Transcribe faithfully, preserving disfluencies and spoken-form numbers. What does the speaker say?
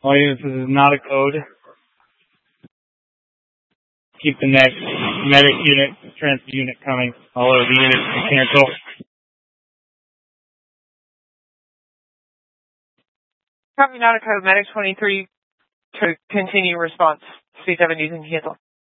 All units, this is not a code. Keep the next medic unit, transport unit coming. All of the units cancel. Copy, not a code. Medic twenty-three to continue response. C seven using cancel.